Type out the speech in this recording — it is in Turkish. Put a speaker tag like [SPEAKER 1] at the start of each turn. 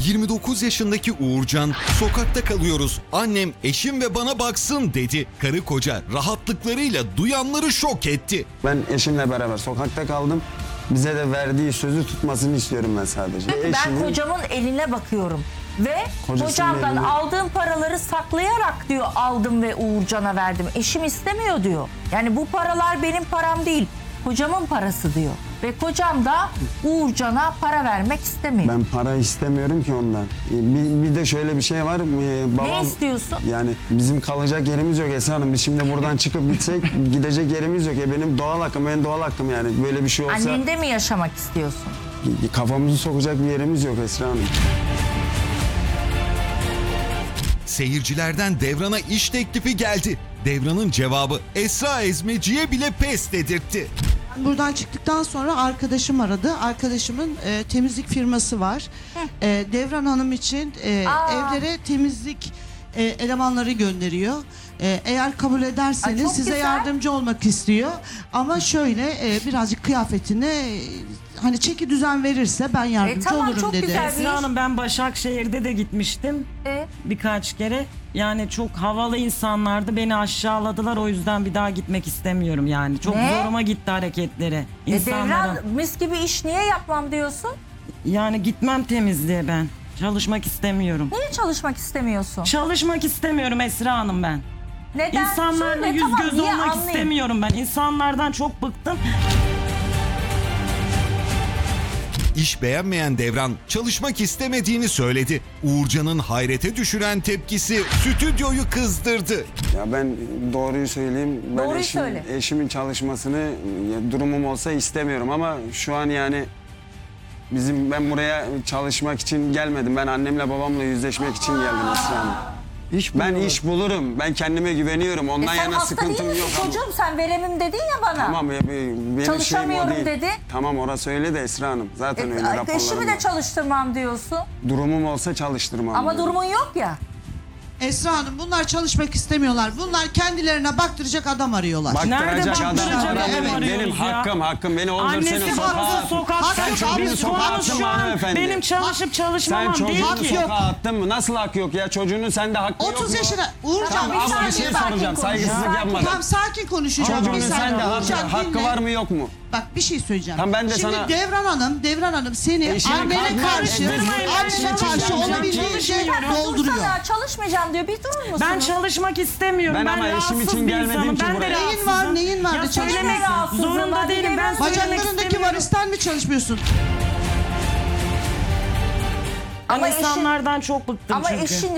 [SPEAKER 1] 29 yaşındaki Uğurcan, sokakta kalıyoruz, annem eşim ve bana baksın dedi. Karı koca rahatlıklarıyla duyanları şok etti.
[SPEAKER 2] Ben eşimle beraber sokakta kaldım. Bize de verdiği sözü tutmasını istiyorum ben sadece.
[SPEAKER 3] Ben kocamın eline bakıyorum. Ve
[SPEAKER 2] Kocasının
[SPEAKER 3] kocamdan
[SPEAKER 2] eline-
[SPEAKER 3] aldığım paraları saklayarak diyor aldım ve Uğurcan'a verdim. Eşim istemiyor diyor. Yani bu paralar benim param değil. Kocamın parası diyor. Ve kocam da Uğurcan'a para vermek istemiyor.
[SPEAKER 2] Ben para istemiyorum ki ondan. Bir de şöyle bir şey var. Babam,
[SPEAKER 3] Ne istiyorsun?
[SPEAKER 2] Yani bizim kalacak yerimiz yok Esra Hanım. Biz şimdi buradan çıkıp gitsek gidecek yerimiz yok. Benim doğal hakkım, benim doğal hakkım yani. Böyle bir şey olsa
[SPEAKER 3] Annende mi yaşamak istiyorsun?
[SPEAKER 2] kafamızı sokacak bir yerimiz yok Esra Hanım.
[SPEAKER 1] Seyircilerden Devran'a iş teklifi geldi. Devran'ın cevabı Esra Ezmeci'ye bile pes dedirtti.
[SPEAKER 4] Buradan çıktıktan sonra arkadaşım aradı. Arkadaşımın temizlik firması var. Devran Hanım için evlere temizlik elemanları gönderiyor. Eğer kabul
[SPEAKER 3] Ay,
[SPEAKER 4] ederseniz
[SPEAKER 3] çok
[SPEAKER 4] size
[SPEAKER 3] güzel.
[SPEAKER 4] yardımcı olmak istiyor. Ama şöyle birazcık kıyafetine hani çeki düzen verirse ben yardımcı
[SPEAKER 3] tamam,
[SPEAKER 4] olurum
[SPEAKER 3] çok
[SPEAKER 4] dedi.
[SPEAKER 3] güzel.
[SPEAKER 5] Esra Hanım, ben Başakşehir'de de gitmiştim birkaç kere. Yani çok havalı insanlardı, beni aşağıladılar, o yüzden bir daha gitmek istemiyorum yani. Çok
[SPEAKER 3] Ne?
[SPEAKER 5] zoruma gitti hareketleri insanların.
[SPEAKER 3] Devran mis gibi iş niye yapmam diyorsun?
[SPEAKER 5] Yani gitmem temizliğe ben. Çalışmak istemiyorum.
[SPEAKER 3] Niye çalışmak istemiyorsun?
[SPEAKER 5] Çalışmak istemiyorum Esra Hanım ben.
[SPEAKER 3] Neden?
[SPEAKER 5] İnsanlarla
[SPEAKER 3] Söyle,
[SPEAKER 5] yüz
[SPEAKER 3] tamam,
[SPEAKER 5] göz
[SPEAKER 3] niye
[SPEAKER 5] olmak
[SPEAKER 3] anlayayım?
[SPEAKER 5] istemiyorum ben. İnsanlardan çok bıktım.
[SPEAKER 1] İş beğenmeyen Devran çalışmak istemediğini söyledi. Uğurcan'ın hayrete düşüren tepkisi stüdyoyu kızdırdı.
[SPEAKER 2] Ya ben doğruyu söyleyeyim. Ben
[SPEAKER 3] Doğruyu söyle.
[SPEAKER 2] eşimin çalışmasını durumum olsa istemiyorum ama şu an yani ben buraya çalışmak için gelmedim. Ben annemle babamla yüzleşmek için geldim Esra Hanım. Ben iş bulurum. Ben kendime güveniyorum. Ondan
[SPEAKER 3] Sen
[SPEAKER 2] yana
[SPEAKER 3] hasta
[SPEAKER 2] sıkıntım
[SPEAKER 3] değil
[SPEAKER 2] yok.
[SPEAKER 3] misin çocuğum? Sen veremem dedin ya bana.
[SPEAKER 2] Tamam ya benim
[SPEAKER 3] Çalışamıyorum
[SPEAKER 2] şeyim o değil.
[SPEAKER 3] dedi.
[SPEAKER 2] Tamam orası öyle de Esra Hanım. Zaten öyle raporlarım
[SPEAKER 3] Eşimi de
[SPEAKER 2] var.
[SPEAKER 3] çalıştırmam diyorsun.
[SPEAKER 2] Durumum olsa çalıştırmam.
[SPEAKER 3] Ama
[SPEAKER 2] diyorum.
[SPEAKER 3] durumun yok ya.
[SPEAKER 4] Esra Hanım bunlar çalışmak istemiyorlar. Bunlar kendilerine baktıracak adam arıyorlar.
[SPEAKER 5] Nerede
[SPEAKER 2] Baktıracak adam
[SPEAKER 5] baktıracak
[SPEAKER 2] var.
[SPEAKER 5] adam
[SPEAKER 2] Benim
[SPEAKER 5] arıyoruz ya?
[SPEAKER 2] hakkım. Beni oğlum
[SPEAKER 5] Annesi
[SPEAKER 2] seni
[SPEAKER 5] hakkı sokakta.
[SPEAKER 4] Sen çocuğunu
[SPEAKER 2] sokağa attın mı hanımefendi?
[SPEAKER 5] Benim çalışıp
[SPEAKER 2] Sen
[SPEAKER 5] çalışmamam değil
[SPEAKER 2] çocuğunu
[SPEAKER 5] ki.
[SPEAKER 2] sokağa attın mı? Nasıl hak yok ya? Çocuğunun sende hakkı yok mu?
[SPEAKER 4] 30 yaşına Uğurcan
[SPEAKER 2] Tamam,
[SPEAKER 4] bir
[SPEAKER 2] ama
[SPEAKER 4] saniye
[SPEAKER 2] bir şey
[SPEAKER 4] bak.
[SPEAKER 2] soracağım. Saygısızlık
[SPEAKER 3] Sakin.
[SPEAKER 2] yapmadan.
[SPEAKER 4] Tamam sakin konuşacağım.
[SPEAKER 2] Çocuğunun
[SPEAKER 4] Bir saniye.
[SPEAKER 2] sende
[SPEAKER 4] Uğurcan,
[SPEAKER 2] hakkı
[SPEAKER 4] dinle.
[SPEAKER 2] var mı yok mu?
[SPEAKER 4] Bak bir şey söyleyeceğim.
[SPEAKER 2] Tamam, ben de
[SPEAKER 4] Şimdi
[SPEAKER 2] sana-
[SPEAKER 4] Devran Hanım seni
[SPEAKER 2] Eşinin
[SPEAKER 4] annene
[SPEAKER 2] kalbine-
[SPEAKER 4] karşı, annene karşı
[SPEAKER 5] çalışmayacağım,
[SPEAKER 4] olabildiğince
[SPEAKER 5] çalışmıyorum.
[SPEAKER 4] dolduruyor.
[SPEAKER 3] Dursana, çalışmayacağım diyor. Bir durur musun?
[SPEAKER 5] Ben çalışmak istemiyorum.
[SPEAKER 2] Ben
[SPEAKER 5] Ben
[SPEAKER 2] ama eşim
[SPEAKER 5] rahatsız
[SPEAKER 2] için
[SPEAKER 5] bir
[SPEAKER 2] gelmedim
[SPEAKER 5] insanım.
[SPEAKER 2] ki
[SPEAKER 5] Ben de
[SPEAKER 2] buraya.
[SPEAKER 4] Neyin
[SPEAKER 5] rahatsızım.
[SPEAKER 4] var, neyin var?
[SPEAKER 5] Ya
[SPEAKER 4] De
[SPEAKER 5] söylemek
[SPEAKER 3] çalışma. Rahatsızım,
[SPEAKER 5] zorunda
[SPEAKER 3] ben
[SPEAKER 5] değilim. Ben söylemek
[SPEAKER 4] Bacaklarındaki
[SPEAKER 5] istemiyorum.
[SPEAKER 4] varisten mi çalışmıyorsun?
[SPEAKER 5] Ben
[SPEAKER 3] Ama eşin-
[SPEAKER 5] insanlardan çok bıktım
[SPEAKER 3] Ama
[SPEAKER 5] çünkü.
[SPEAKER 3] eşin